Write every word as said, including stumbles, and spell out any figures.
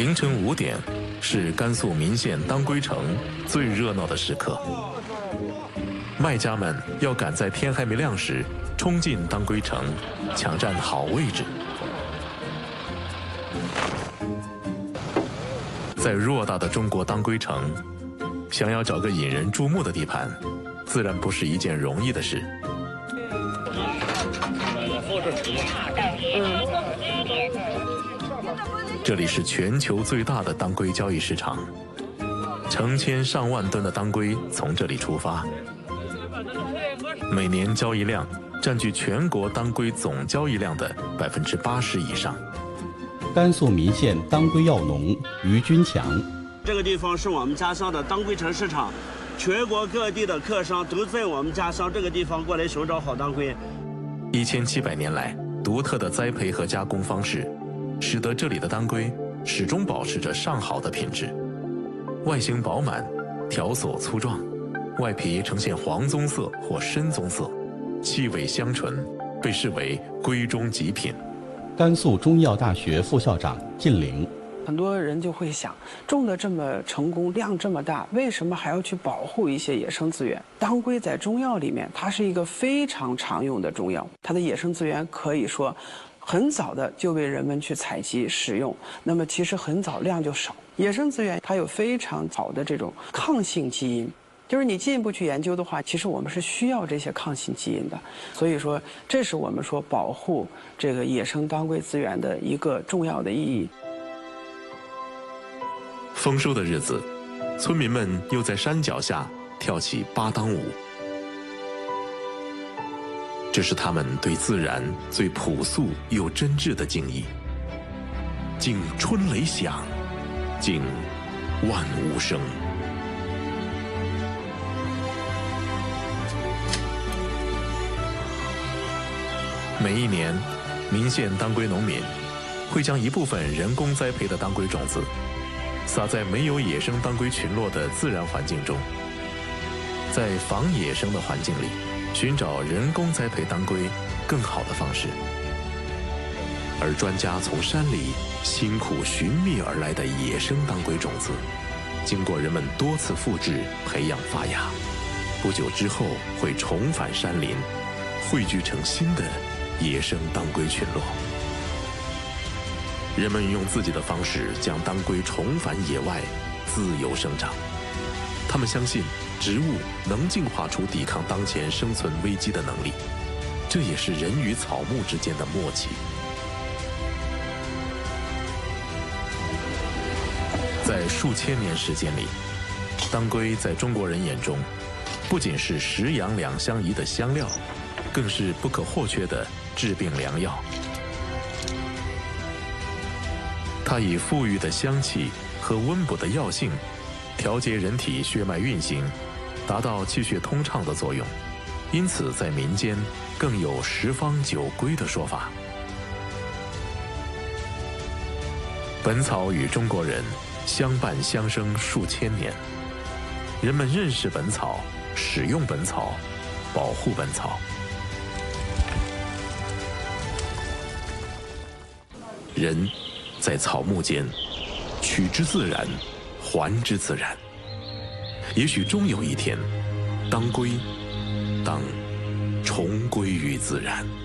凌晨五点是甘肃岷县当归城最热闹的时刻，卖家们要赶在天还没亮时冲进当归城，抢占好位置。在偌大的中国当归城，想要找个引人注目的地盘，自然不是一件容易的事。这里是全球最大的当归交易市场，成千上万吨的当归从这里出发，每年交易量占据全国当归总交易量的百分之八十以上。 甘肃岷县当归药农于军强， 这个地方是我们家乡的当归城市场，全国各地的客商都在我们家乡这个地方过来寻找好当归。 一千七百年来，独特的栽培和加工方式，使得这里的当归始终保持着上好的品质。外形饱满，条索粗壮，外皮呈现黄棕色或深棕色，气味香醇，被视为归中极品。 甘肃中医药大学副校长靳玲， 很多人就会想，种得这么成功，量这么大，为什么还要去保护一些野生资源？当归在中药里面，它是一个非常常用的中药，它的野生资源可以说很早的就被人们去采集使用，那么其实很早量就少。野生资源它有非常好的这种抗性基因，就是你进一步去研究的话，其实我们是需要这些抗性基因的。所以说，这是我们说保护这个野生当归资源的一个重要的意义。 丰收的日子，村民们又在山脚下跳起巴当舞。这是他们对自然最朴素又真挚的敬意。敬春雷响，敬万物生。每一年，岷县当归农民会将一部分人工栽培的当归种子撒在没有野生当归群落的自然环境中，在防野生的环境里寻找人工栽培当归更好的方式。而专家从山里辛苦寻觅而来的野生当归种子，经过人们多次复制培养发芽，不久之后会重返山林，汇聚成新的野生当归群落。人们用自己的方式将当归重返野外，自由生长。他们相信植物能进化出抵抗当前生存危机的能力，这也是人与草木之间的默契。在数千年时间里，当归在中国人眼中不仅是食养两相宜的香料，更是不可或缺的治病良药。它以馥郁的香气和温补的药性，调节人体血脉运行，达到气血通畅的作用，因此在民间更有十方九归的说法。本草与中国人相伴相生数千年，人们认识本草，使用本草，保护本草。人在草木间，取之自然，还之自然。也许终有一天，当归当重归于自然。